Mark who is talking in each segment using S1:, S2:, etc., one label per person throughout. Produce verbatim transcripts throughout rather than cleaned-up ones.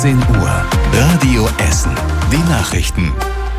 S1: zehn Uhr. Radio Essen. Die Nachrichten.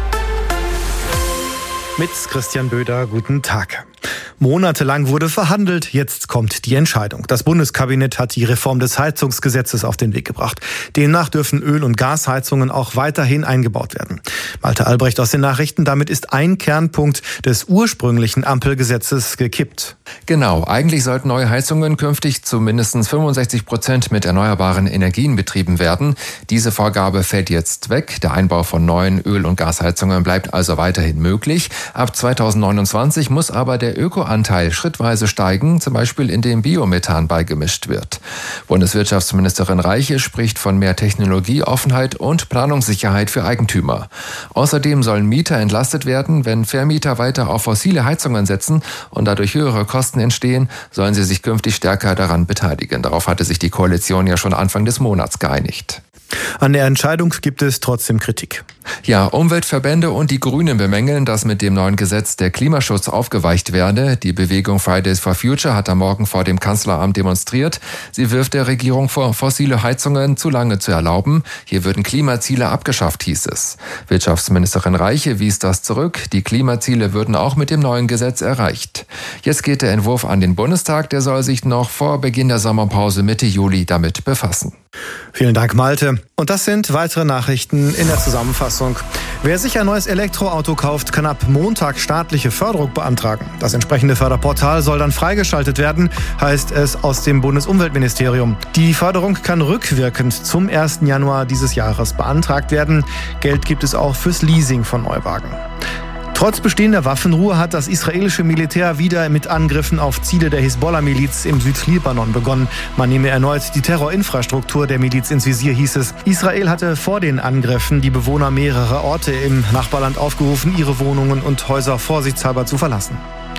S2: Mit Christian Böder, guten Tag. Monatelang wurde verhandelt, jetzt kommt die Entscheidung. Das Bundeskabinett hat die Reform des Heizungsgesetzes auf den Weg gebracht. Demnach dürfen Öl- und Gasheizungen auch weiterhin eingebaut werden. Malte Albrecht aus den Nachrichten, damit ist ein Kernpunkt des ursprünglichen Ampelgesetzes gekippt.
S3: Genau, eigentlich sollten neue Heizungen künftig zu mindestens fünfundsechzig Prozent mit erneuerbaren Energien betrieben werden. Diese Vorgabe fällt jetzt weg. Der Einbau von neuen Öl- und Gasheizungen bleibt also weiterhin möglich. Ab zweitausendneunundzwanzig muss aber der Ökoanteil schrittweise steigen, zum Beispiel indem Biomethan beigemischt wird. Bundeswirtschaftsministerin Reiche spricht von mehr Technologie, Offenheit und Planungssicherheit für Eigentümer. Außerdem sollen Mieter entlastet werden, wenn Vermieter weiter auf fossile Heizungen setzen und dadurch höhere Kosten entstehen, sollen sie sich künftig stärker daran beteiligen. Darauf hatte sich die Koalition ja schon Anfang des Monats geeinigt.
S2: An der Entscheidung gibt es trotzdem Kritik.
S3: Ja, Umweltverbände und die Grünen bemängeln, dass mit dem neuen Gesetz der Klimaschutz aufgeweicht werde. Die Bewegung Fridays for Future hat am Morgen vor dem Kanzleramt demonstriert. Sie wirft der Regierung vor, fossile Heizungen zu lange zu erlauben. Hier würden Klimaziele abgeschafft, hieß es. Wirtschaftsministerin Reiche wies das zurück. Die Klimaziele würden auch mit dem neuen Gesetz erreicht. Jetzt geht der Entwurf an den Bundestag. Der soll sich noch vor Beginn der Sommerpause Mitte Juli damit befassen.
S2: Vielen Dank, Malte. Und das sind weitere Nachrichten in der Zusammenfassung. Wer sich ein neues Elektroauto kauft, kann ab Montag staatliche Förderung beantragen. Das entsprechende Förderportal soll dann freigeschaltet werden, heißt es aus dem Bundesumweltministerium. Die Förderung kann rückwirkend zum ersten Januar dieses Jahres beantragt werden. Geld gibt es auch fürs Leasing von Neuwagen. Trotz bestehender Waffenruhe hat das israelische Militär wieder mit Angriffen auf Ziele der Hisbollah-Miliz im Südlibanon begonnen. Man nehme erneut die Terrorinfrastruktur der Miliz ins Visier, hieß es. Israel hatte vor den Angriffen die Bewohner mehrerer Orte im Nachbarland aufgerufen, ihre Wohnungen und Häuser vorsichtshalber zu verlassen.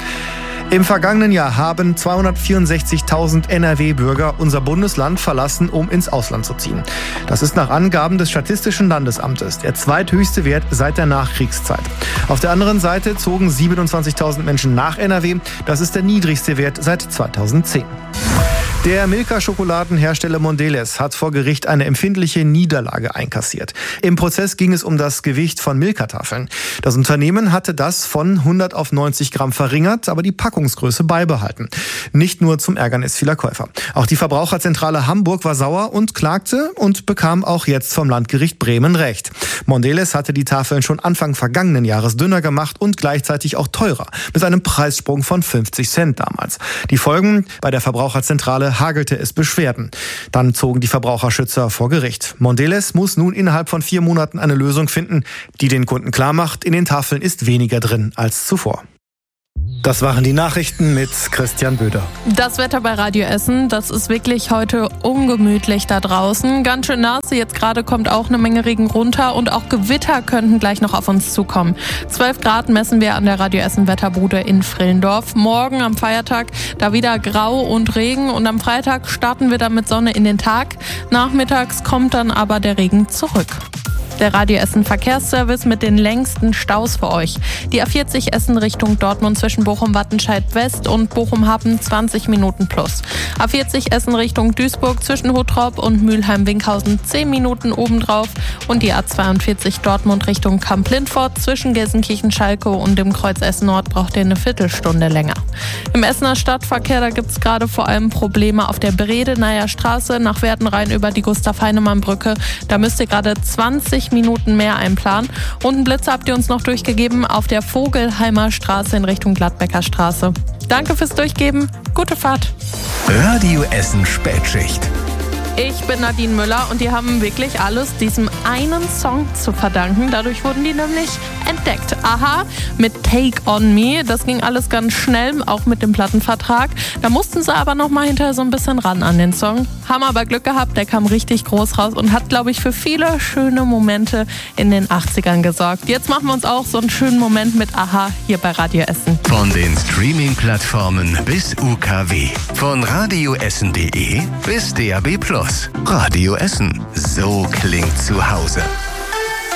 S2: Im vergangenen Jahr haben zweihundertvierundsechzigtausend N R W-Bürger unser Bundesland verlassen, um ins Ausland zu ziehen. Das ist nach Angaben des Statistischen Landesamtes der zweithöchste Wert seit der Nachkriegszeit. Auf der anderen Seite zogen siebenundzwanzigtausend Menschen nach N R W. Das ist der niedrigste Wert seit zweitausendzehn. Der Milka-Schokoladenhersteller Mondelez hat vor Gericht eine empfindliche Niederlage einkassiert. Im Prozess ging es um das Gewicht von Milka-Tafeln. Das Unternehmen hatte das von hundert auf neunzig Gramm verringert, aber die Packungsgröße beibehalten. Nicht nur zum Ärgernis vieler Käufer. Auch die Verbraucherzentrale Hamburg war sauer und klagte und bekam auch jetzt vom Landgericht Bremen Recht. Mondelez hatte die Tafeln schon Anfang vergangenen Jahres dünner gemacht und gleichzeitig auch teurer, mit einem Preissprung von fünfzig Cent damals. Die Folgen: bei der Verbraucherzentrale hagelte es Beschwerden. Dann zogen die Verbraucherschützer vor Gericht. Mondelez muss nun innerhalb von vier Monaten eine Lösung finden, die den Kunden klar macht, in den Tafeln ist weniger drin als zuvor. Das waren die Nachrichten mit Christian Böder.
S4: Das Wetter bei Radio Essen, das ist wirklich heute ungemütlich da draußen. Ganz schön nass, jetzt gerade kommt auch eine Menge Regen runter und auch Gewitter könnten gleich noch auf uns zukommen. zwölf Grad messen wir an der Radio Essen Wetterbude in Frillendorf. Morgen am Feiertag da wieder Grau und Regen und am Freitag starten wir dann mit Sonne in den Tag. Nachmittags kommt dann aber der Regen zurück. Der Radio Essen Verkehrsservice mit den längsten Staus für euch. Die A vierzig Essen Richtung Dortmund zwischen Bochum-Wattenscheid West und Bochum-Happen zwanzig Minuten plus. A vierzig Essen Richtung Duisburg zwischen Hottrop und Mülheim-Winkhausen zehn Minuten obendrauf. Und die A zweiundvierzig Dortmund Richtung Kamp-Lindfort zwischen Gelsenkirchen-Schalkow und dem Kreuz Essen Nord braucht ihr eine Viertelstunde länger. Im Essener Stadtverkehr, da gibt es gerade vor allem Probleme auf der Bredeneyer Straße nach Werdenrhein über die Gustav-Heinemann-Brücke. Da müsst ihr gerade zwanzig Minuten mehr einplanen. Und einen Blitzer habt ihr uns noch durchgegeben auf der Vogelheimer Straße in Richtung Gladbecker Straße. Danke fürs Durchgeben. Gute Fahrt.
S1: Radio Essen Spätschicht.
S4: Ich bin Nadine Müller und die haben wirklich alles diesem einen Song zu verdanken. Dadurch wurden die nämlich entdeckt. Aha, mit Take On Me. Das ging alles ganz schnell, auch mit dem Plattenvertrag. Da mussten sie aber noch mal hinterher so ein bisschen ran an den Song. Haben aber Glück gehabt, der kam richtig groß raus und hat, glaube ich, für viele schöne Momente in den achtzigern gesorgt. Jetzt machen wir uns auch so einen schönen Moment mit Aha hier bei Radio Essen.
S1: Von den Streaming-Plattformen bis U K W. Von radioessen punkt de bis D A B plus. Radio Essen. So klingt zu Hause.